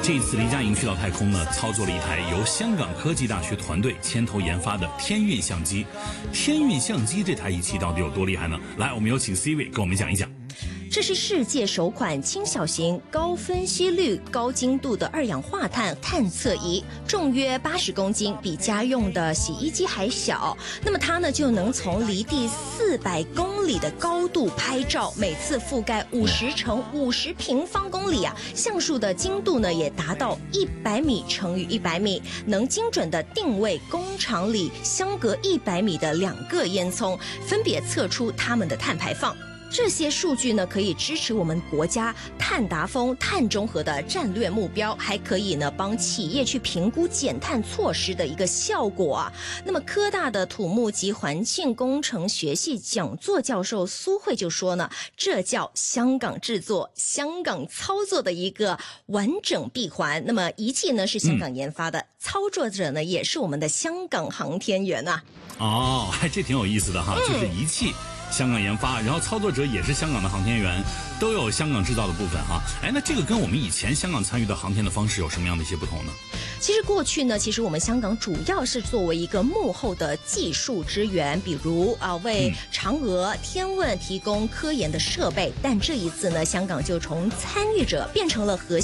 这一次离家营去到太空呢，操作了一台由香港科技大学团队牵头研发的天运相机。天运相机这台仪器到底有多厉害呢？来，我们有请 Siri 跟我们讲一讲。 这是世界首款轻小型、高分析率、高精度的二氧化碳探测仪，重约80公斤，比家用的洗衣机还小。那么它呢就能从离地400公里的高度拍照，每次覆盖50乘50平方公里啊，像素的精度呢也达到100米乘以100米，能精准的定位工厂里相隔100米的2个烟囱，分别测出它们的碳排放。这些数据呢，可以支持我们国家碳达峰、碳中和的战略目标，还可以呢帮企业去评估减碳措施的一个效果啊。那么科大的土木及环境工程学系讲座教授苏慧就说呢，这叫香港制作、香港操作的一个完整闭环。那么仪器呢是香港研发的，操作者呢也是我们的香港航天员啊。 哦，这挺有意思的哈，就是仪器香港研发，然后操作者也是香港的航天员，都有香港制造的部分哈。那这个跟我们以前香港参与的航天的方式有什么样的一些不同呢？ 其实过去呢，我们香港主要是作为一个幕后的技术支援，比如为嫦娥、天问提供科研的设备。但这一次呢，香港就从参与者变成了核心